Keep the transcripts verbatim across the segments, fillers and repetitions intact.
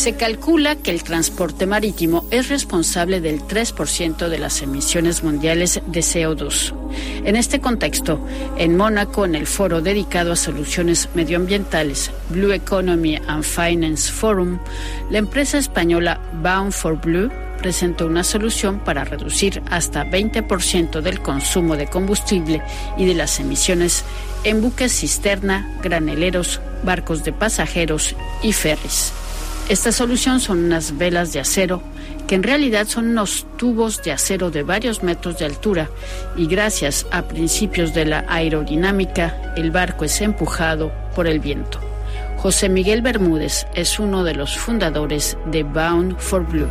Se calcula que el transporte marítimo es responsable del tres por ciento de las emisiones mundiales de C O dos. En este contexto, en Mónaco, en el foro dedicado a soluciones medioambientales Blue Economy and Finance Forum, la empresa española Bound for Blue presentó una solución para reducir hasta veinte por ciento del consumo de combustible y de las emisiones en buques cisterna, graneleros, barcos de pasajeros y ferries. Esta solución son unas velas de acero que en realidad son unos tubos de acero de varios metros de altura y gracias a principios de la aerodinámica, el barco es empujado por el viento. José Miguel Bermúdez es uno de los fundadores de Bound for Blue.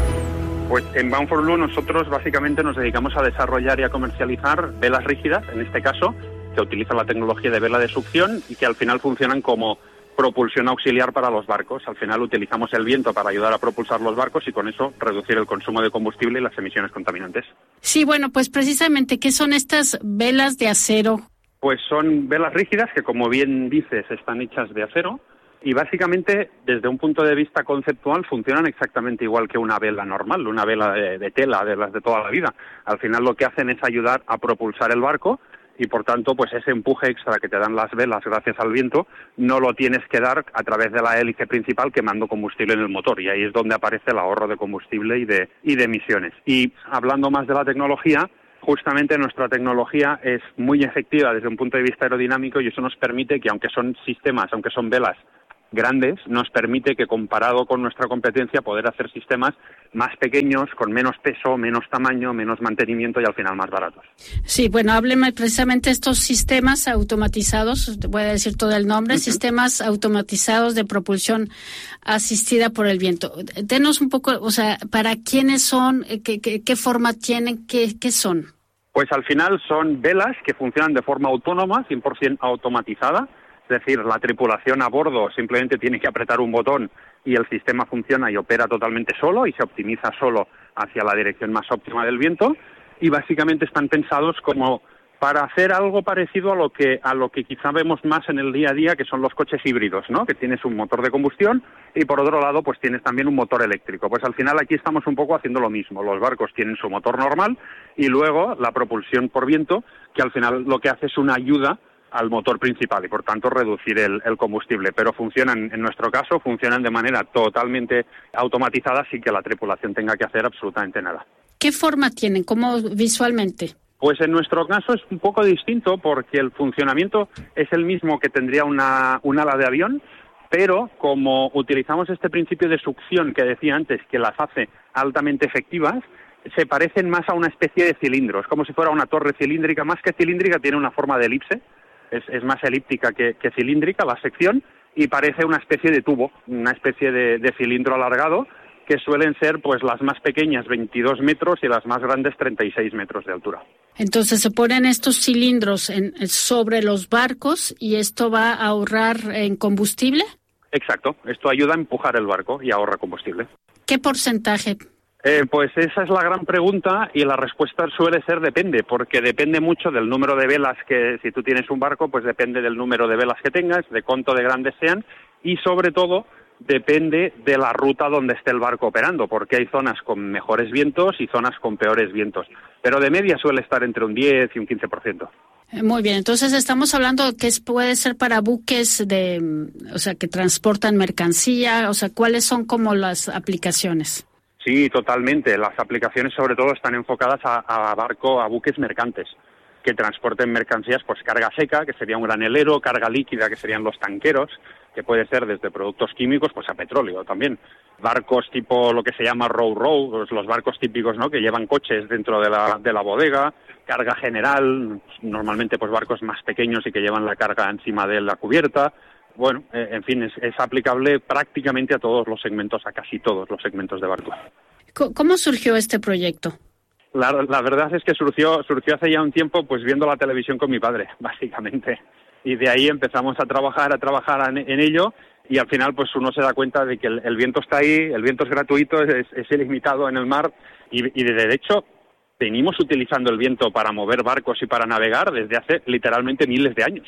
Pues en Bound for Blue nosotros básicamente nos dedicamos a desarrollar y a comercializar velas rígidas, en este caso, que utilizan la tecnología de vela de succión y que al final funcionan como propulsión auxiliar para los barcos. Al final utilizamos el viento para ayudar a propulsar los barcos y con eso reducir el consumo de combustible y las emisiones contaminantes. Sí, bueno, pues precisamente, ¿qué son estas velas de acero? Pues son velas rígidas que, como bien dices, están hechas de acero y básicamente, desde un punto de vista conceptual, funcionan exactamente igual que una vela normal, una vela de, de tela, de las de toda la vida. Al final lo que hacen es ayudar a propulsar el barco y, por tanto, pues ese empuje extra que te dan las velas gracias al viento no lo tienes que dar a través de la hélice principal quemando combustible en el motor, y ahí es donde aparece el ahorro de combustible y de, y de emisiones. Y hablando más de la tecnología, justamente nuestra tecnología es muy efectiva desde un punto de vista aerodinámico y eso nos permite que, aunque son sistemas, aunque son velas grandes, nos permite que, comparado con nuestra competencia, poder hacer sistemas más pequeños, con menos peso, menos tamaño, menos mantenimiento y al final más baratos. Sí, bueno, hábleme precisamente de estos sistemas automatizados, voy a decir todo el nombre, uh-huh. Sistemas automatizados de propulsión asistida por el viento. Denos un poco, o sea, ¿para quiénes son? ¿Qué, qué, qué forma tienen? ¿Qué, qué son? Pues al final son velas que funcionan de forma autónoma, cien por ciento automatizada. Es decir, la tripulación a bordo simplemente tiene que apretar un botón y el sistema funciona y opera totalmente solo y se optimiza solo hacia la dirección más óptima del viento, y básicamente están pensados como para hacer algo parecido a lo que a lo que quizá vemos más en el día a día, que son los coches híbridos, ¿no? Que tienes un motor de combustión y por otro lado pues tienes también un motor eléctrico. Pues al final aquí estamos un poco haciendo lo mismo. Los barcos tienen su motor normal y luego la propulsión por viento, que al final lo que hace es una ayuda al motor principal y por tanto reducir el, el combustible, pero funcionan, en nuestro caso, funcionan de manera totalmente automatizada sin que la tripulación tenga que hacer absolutamente nada. ¿Qué forma tienen? ¿Cómo visualmente? Pues en nuestro caso es un poco distinto porque el funcionamiento es el mismo que tendría una, un ala de avión, pero como utilizamos este principio de succión que decía antes, que las hace altamente efectivas, se parecen más a una especie de cilindros, como si fuera una torre cilíndrica. Más que cilíndrica, tiene una forma de elipse. Es, es más elíptica que, que cilíndrica la sección y parece una especie de tubo, una especie de, de cilindro alargado, que suelen ser pues las más pequeñas veintidós metros y las más grandes treinta y seis metros de altura. Entonces se ponen estos cilindros en, sobre los barcos y esto va a ahorrar en combustible. Exacto, esto ayuda a empujar el barco y ahorra combustible. ¿Qué porcentaje? Eh, pues esa es la gran pregunta y la respuesta suele ser depende, porque depende mucho del número de velas que, si tú tienes un barco, pues depende del número de velas que tengas, de cuánto de grandes sean y sobre todo depende de la ruta donde esté el barco operando, porque hay zonas con mejores vientos y zonas con peores vientos, pero de media suele estar entre un diez y un quince por ciento. Muy bien, entonces estamos hablando que es, puede ser para buques de, o sea, que transportan mercancía, o sea, ¿cuáles son como las aplicaciones? Sí, totalmente. Las aplicaciones sobre todo están enfocadas a, a barco, a buques mercantes que transporten mercancías, pues carga seca, que sería un granelero, carga líquida, que serían los tanqueros, que puede ser desde productos químicos pues a petróleo también. Barcos tipo lo que se llama row-row, pues los barcos típicos, ¿no?, que llevan coches dentro de la, de la bodega, carga general, normalmente pues barcos más pequeños y que llevan la carga encima de la cubierta. Bueno, eh, en fin, es, es aplicable prácticamente a todos los segmentos, a casi todos los segmentos de barcos. ¿Cómo surgió este proyecto? La, la verdad es que surgió, surgió hace ya un tiempo, pues viendo la televisión con mi padre, básicamente. Y de ahí empezamos a trabajar, a trabajar en, en ello, y al final pues uno se da cuenta de que el, el viento está ahí, el viento es gratuito, es, es ilimitado en el mar, y, y de hecho venimos utilizando el viento para mover barcos y para navegar desde hace literalmente miles de años.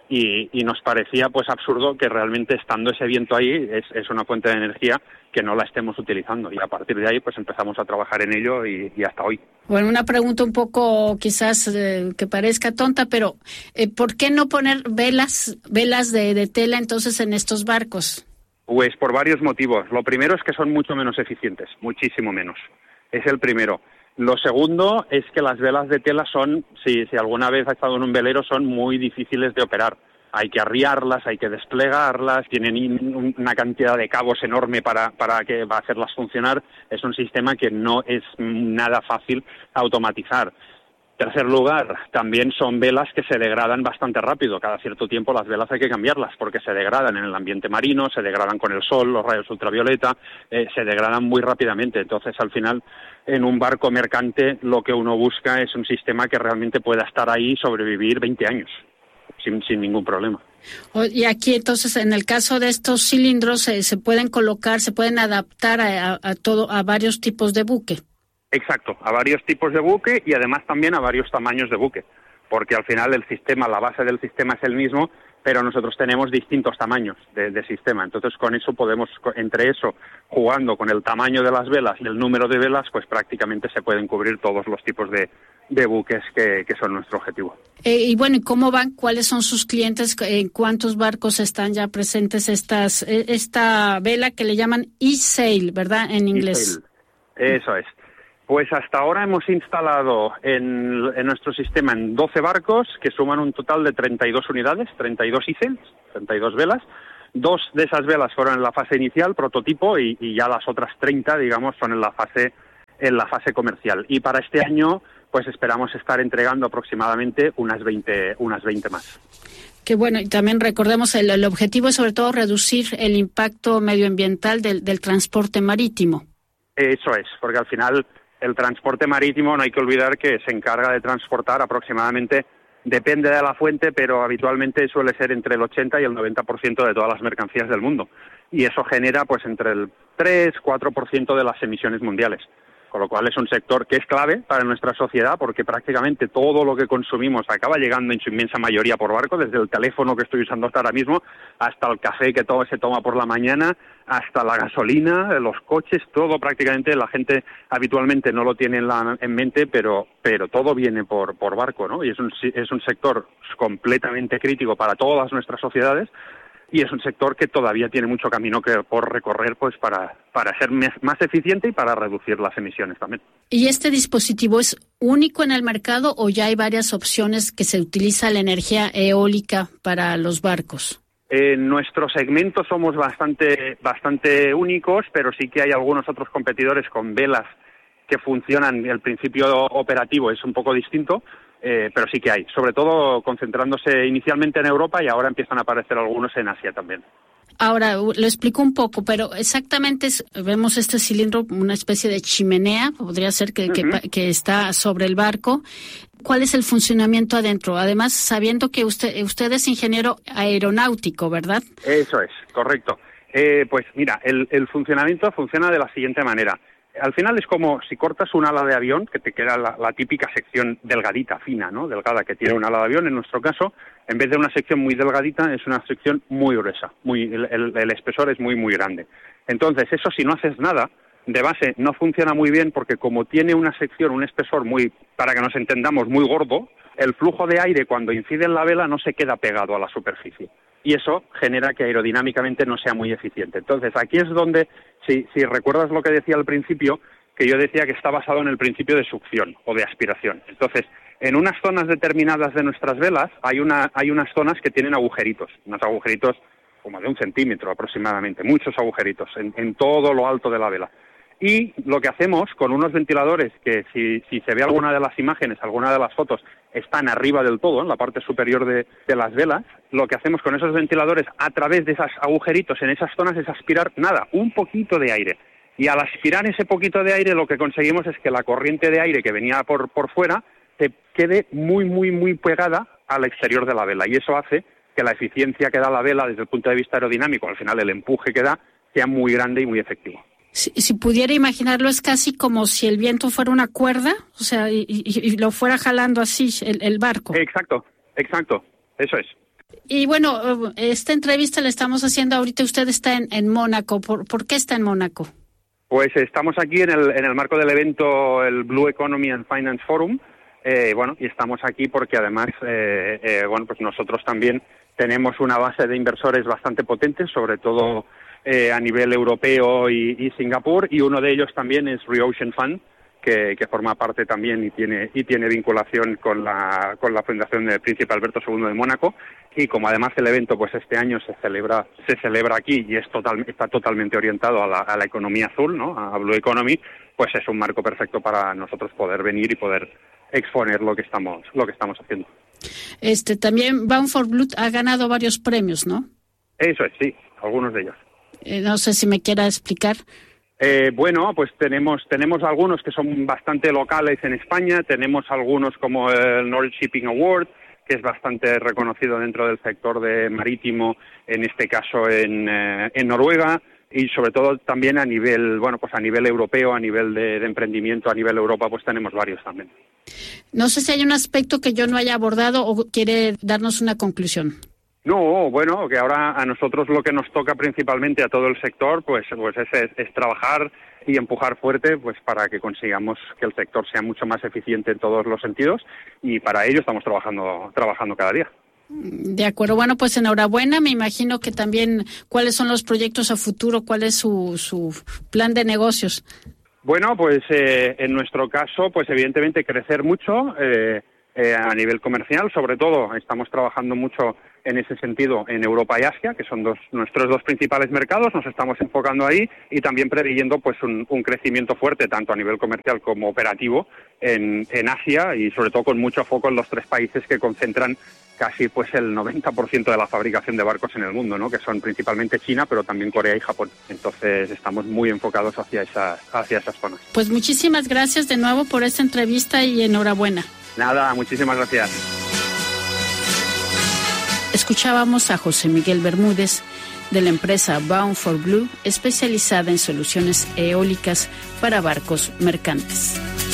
y, y nos parecía pues absurdo que realmente estando ese viento ahí es, es una fuente de energía que no la estemos utilizando, y a partir de ahí pues empezamos a trabajar en ello y, y hasta hoy. Bueno, una pregunta un poco quizás eh, que parezca tonta, pero eh, ¿por qué no poner velas velas de, de tela entonces en estos barcos? Pues por varios motivos. Lo primero es que son mucho menos eficientes, muchísimo menos. Es el primero. Lo segundo es que las velas de tela son, si, si alguna vez ha estado en un velero, son muy difíciles de operar. Hay que arriarlas, hay que desplegarlas, tienen una cantidad de cabos enorme para, para que va a hacerlas funcionar. Es un sistema que no es nada fácil automatizar. Tercer lugar, también son velas que se degradan bastante rápido. Cada cierto tiempo las velas hay que cambiarlas porque se degradan en el ambiente marino, se degradan con el sol, los rayos ultravioleta, eh, se degradan muy rápidamente. Entonces, al final, en un barco mercante, lo que uno busca es un sistema que realmente pueda estar ahí y sobrevivir veinte años. Sin, sin ningún problema. Y aquí entonces, en el caso de estos cilindros, eh, se pueden colocar, se pueden adaptar a, a, a todo, a varios tipos de buque. Exacto, a varios tipos de buque y además también a varios tamaños de buque, porque al final el sistema, la base del sistema es el mismo, pero nosotros tenemos distintos tamaños de, de sistema. Entonces, con eso podemos, entre eso, jugando con el tamaño de las velas y el número de velas, pues prácticamente se pueden cubrir todos los tipos de, de buques que, que son nuestro objetivo. Eh, y bueno, ¿y cómo van? ¿Cuáles son sus clientes? ¿En cuántos barcos están ya presentes estas eh, esta vela que le llaman e-sail, ¿verdad? En inglés. E-sail. Eso es. Pues hasta ahora hemos instalado en, en nuestro sistema en doce barcos que suman un total de treinta y dos unidades, treinta y dos e-sails, treinta y dos velas. Dos de esas velas fueron en la fase inicial, prototipo, y, y ya las otras treinta, digamos, son en la fase en la fase comercial. Y para este año, pues esperamos estar entregando aproximadamente unas veinte, unas veinte más. Que bueno, y también recordemos, el, el objetivo es sobre todo reducir el impacto medioambiental del, del transporte marítimo. Eso es, porque al final el transporte marítimo, no hay que olvidar que se encarga de transportar aproximadamente, depende de la fuente, pero habitualmente suele ser entre el ochenta y el noventa por ciento de todas las mercancías del mundo. Y eso genera pues entre el tres, cuatro por ciento de las emisiones mundiales. Con lo cual es un sector que es clave para nuestra sociedad porque prácticamente todo lo que consumimos acaba llegando en su inmensa mayoría por barco, desde el teléfono que estoy usando hasta ahora mismo, hasta el café que todo se toma por la mañana, hasta la gasolina, los coches, todo prácticamente la gente habitualmente no lo tiene en, la, en mente, pero pero todo viene por por barco, ¿no? Y es un, es un sector completamente crítico para todas nuestras sociedades. Y es un sector que todavía tiene mucho camino que por recorrer pues para, para ser más eficiente y para reducir las emisiones también. ¿Y este dispositivo es único en el mercado o ya hay varias opciones que se utiliza la energía eólica para los barcos? En nuestro segmento somos bastante, bastante únicos, pero sí que hay algunos otros competidores con velas que funcionan, el principio operativo es un poco distinto. Eh, pero sí que hay, sobre todo concentrándose inicialmente en Europa y ahora empiezan a aparecer algunos en Asia también. Ahora, lo explico un poco, pero exactamente es, vemos este cilindro, una especie de chimenea, podría ser que, uh-huh. que, que está sobre el barco. ¿Cuál es el funcionamiento adentro? Además, sabiendo que usted, usted es ingeniero aeronáutico, ¿verdad? Eso es, correcto. Eh, pues mira, el, el funcionamiento funciona de la siguiente manera. Al final es como si cortas un ala de avión, que te queda la, la típica sección delgadita, fina, ¿no? Delgada, que tiene un ala de avión. En nuestro caso, en vez de una sección muy delgadita, es una sección muy gruesa. Muy, el, el, el espesor es muy, muy grande. Entonces, eso si no haces nada, de base no funciona muy bien porque como tiene una sección, un espesor muy, para que nos entendamos, muy gordo, el flujo de aire cuando incide en la vela no se queda pegado a la superficie. Y eso genera que aerodinámicamente no sea muy eficiente. Entonces, aquí es donde, si, si recuerdas lo que decía al principio, que yo decía que está basado en el principio de succión o de aspiración. Entonces, en unas zonas determinadas de nuestras velas hay, una, hay unas zonas que tienen agujeritos, unos agujeritos como de un centímetro aproximadamente, muchos agujeritos en, en todo lo alto de la vela. Y lo que hacemos con unos ventiladores que si, si se ve alguna de las imágenes, alguna de las fotos, están arriba del todo, en la parte superior de, de las velas, lo que hacemos con esos ventiladores a través de esos agujeritos en esas zonas es aspirar, nada, un poquito de aire. Y al aspirar ese poquito de aire lo que conseguimos es que la corriente de aire que venía por, por fuera se quede muy, muy, muy pegada al exterior de la vela. Y eso hace que la eficiencia que da la vela desde el punto de vista aerodinámico, al final el empuje que da, sea muy grande y muy efectivo. Si, si pudiera imaginarlo, es casi como si el viento fuera una cuerda, o sea, y, y, y lo fuera jalando así el, el barco. Exacto, exacto, eso es. Y bueno, esta entrevista la estamos haciendo ahorita, usted está en, en Mónaco. ¿Por, ¿Por qué está en Mónaco? Pues estamos aquí en el, en el marco del evento, el Blue Economy and Finance Forum, eh, bueno, y estamos aquí porque además, eh, eh, bueno, pues nosotros también tenemos una base de inversores bastante potente, sobre todo eh, a nivel europeo y, y Singapur, y uno de ellos también es ReOcean Fund, que, que forma parte también y tiene y tiene vinculación con la con la fundación del Príncipe Alberto segundo de Mónaco, y como además el evento pues este año se celebra se celebra aquí y es total está totalmente orientado a la, a la economía azul, ¿no? A Blue Economy, pues es un marco perfecto para nosotros poder venir y poder exponer lo que estamos lo que estamos haciendo. Este también Bound for Blue ha ganado varios premios, ¿no? Eso es, sí, algunos de ellos. Eh, no sé si me quiera explicar. Eh, bueno, pues tenemos tenemos algunos que son bastante locales en España, tenemos algunos como el Nordic Shipping Award, que es bastante reconocido dentro del sector de marítimo, en este caso en, eh, en Noruega, y sobre todo también a nivel, bueno, pues a nivel europeo, a nivel de, de emprendimiento, a nivel Europa, pues tenemos varios también. No sé si hay un aspecto que yo no haya abordado o quiere darnos una conclusión. No, bueno, que ahora a nosotros lo que nos toca principalmente a todo el sector, pues, pues es, es, es trabajar y empujar fuerte, pues para que consigamos que el sector sea mucho más eficiente en todos los sentidos, y para ello estamos trabajando, trabajando cada día. De acuerdo, bueno, pues enhorabuena. Me imagino que también cuáles son los proyectos a futuro, cuál es su, su plan de negocios. Bueno, pues eh, en nuestro caso, pues evidentemente crecer mucho eh, eh, a nivel comercial, sobre todo estamos trabajando mucho en ese sentido en Europa y Asia, que son dos, nuestros dos principales mercados, nos estamos enfocando ahí y también preveyendo pues un, un crecimiento fuerte tanto a nivel comercial como operativo en, en Asia, y sobre todo con mucho foco en los tres países que concentran casi pues el noventa por ciento de la fabricación de barcos en el mundo, ¿no? Que son principalmente China, pero también Corea y Japón. Entonces estamos muy enfocados hacia esas, hacia esas zonas. Pues muchísimas gracias de nuevo por esta entrevista y enhorabuena. Nada, muchísimas gracias. Escuchábamos a José Miguel Bermúdez de la empresa Bound for Blue, especializada en soluciones eólicas para barcos mercantes.